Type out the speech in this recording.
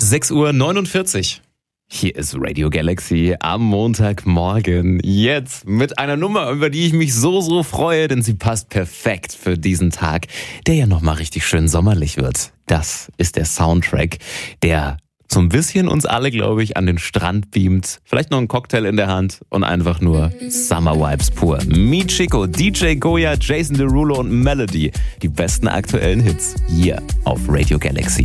6:49 Uhr. Hier ist Radio Galaxy am Montagmorgen. Jetzt mit einer Nummer, über die ich mich so freue, denn sie passt perfekt für diesen Tag, der ja nochmal richtig schön sommerlich wird. Das ist der Soundtrack, der so ein bisschen uns alle, glaube ich, an den Strand beamt. Vielleicht noch ein Cocktail in der Hand und einfach nur Summer Vibes pur. Michiko, DJ Goya, Jason Derulo und Melody. Die besten aktuellen Hits hier auf Radio Galaxy.